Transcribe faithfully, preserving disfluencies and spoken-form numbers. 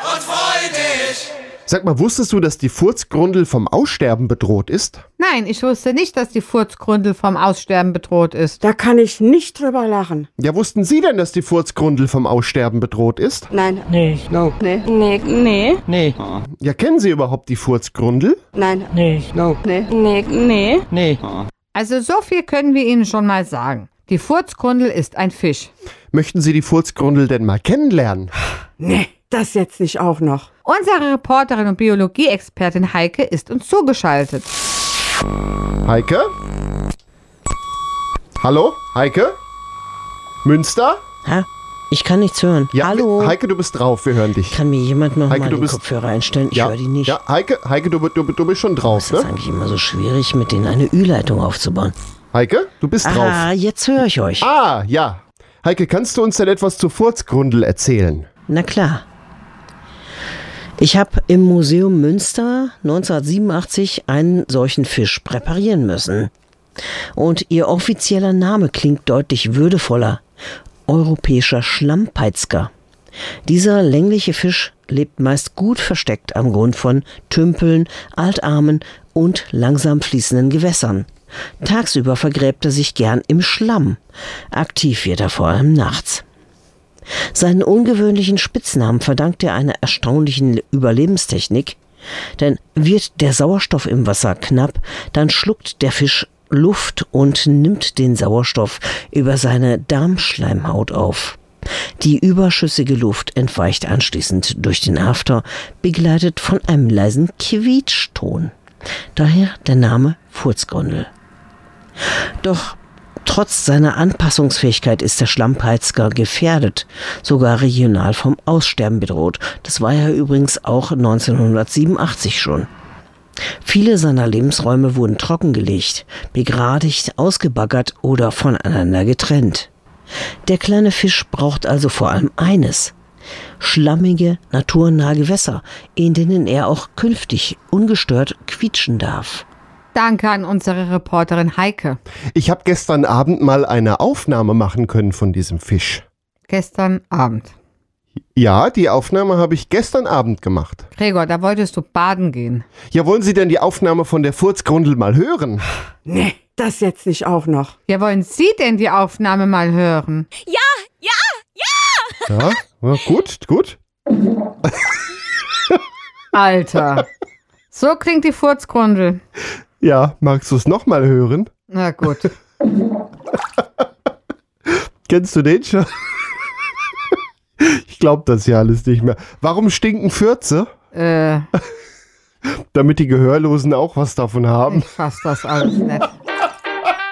und freu dich. Sag mal, wusstest du, dass die Furzgrundel vom Aussterben bedroht ist? Nein, ich wusste nicht, dass die Furzgrundel vom Aussterben bedroht ist. Da kann ich nicht drüber lachen. Ja, wussten Sie denn, dass die Furzgrundel vom Aussterben bedroht ist? Nein. Nee. No. Nee. Nee. Nee. Nee. Ja, kennen Sie überhaupt die Furzgrundel? Nein. Nee. No. Nee. Nee. Nee. Nee. Also so viel können wir Ihnen schon mal sagen. Die Furzgrundel ist ein Fisch. Möchten Sie die Furzgrundel denn mal kennenlernen? Nee, das jetzt nicht auch noch. Unsere Reporterin und Biologie-Expertin Heike ist uns zugeschaltet. Heike? Hallo? Heike? Münster? Hä? Ich kann nichts hören. Ja, Hallo? Heike, du bist drauf, wir hören dich. Kann mir jemand noch Heike, mal du den bist- Kopfhörer einstellen? Ich ja, höre die nicht. Ja, Heike, Heike du, du, du bist schon drauf, Das ist ne? eigentlich immer so schwierig, mit denen eine Ü-Leitung aufzubauen. Heike, du bist drauf. Ah, jetzt höre ich euch. Ah, ja. Heike, kannst du uns denn etwas zur Furzgrundel erzählen? Na klar. Ich habe im Museum Münster neunzehnhundertsiebenundachtzig einen solchen Fisch präparieren müssen. Und ihr offizieller Name klingt deutlich würdevoller. Europäischer Schlammpeitzger. Dieser längliche Fisch lebt meist gut versteckt am Grund von Tümpeln, Altarmen und langsam fließenden Gewässern. Tagsüber vergräbt er sich gern im Schlamm. Aktiv wird er vor allem nachts. Seinen ungewöhnlichen Spitznamen verdankt er einer erstaunlichen Überlebenstechnik. Denn wird der Sauerstoff im Wasser knapp, dann schluckt der Fisch Luft und nimmt den Sauerstoff über seine Darmschleimhaut auf. Die überschüssige Luft entweicht anschließend durch den After, begleitet von einem leisen Quietschton. Daher der Name Furzgrundel. Doch trotz seiner Anpassungsfähigkeit ist der Schlammpeitzger gefährdet, sogar regional vom Aussterben bedroht. Das war er übrigens auch neunzehnhundertsiebenundachtzig schon. Viele seiner Lebensräume wurden trockengelegt, begradigt, ausgebaggert oder voneinander getrennt. Der kleine Fisch braucht also vor allem eines: schlammige, naturnahe Gewässer, in denen er auch künftig ungestört quietschen darf. Danke an unsere Reporterin Heike. Ich habe gestern Abend mal eine Aufnahme machen können von diesem Fisch. Gestern Abend. Ja, die Aufnahme habe ich gestern Abend gemacht. Gregor, da wolltest du baden gehen. Ja, wollen Sie denn die Aufnahme von der Furzgrundel mal hören? Nee, das jetzt nicht auch noch. Ja, wollen Sie denn die Aufnahme mal hören? Ja, ja, gut, gut. Alter. So klingt die Furzgrundel. Ja, magst du es nochmal hören? Na gut. Kennst du den schon? Ich glaube das ja alles nicht mehr. Warum stinken Fürze? Äh, Damit die Gehörlosen auch was davon haben. ich fass das alles nicht.